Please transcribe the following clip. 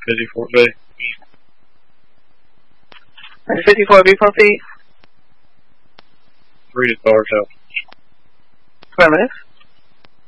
54B. 54B, 4 feet. 3 to stars out. Affirmative.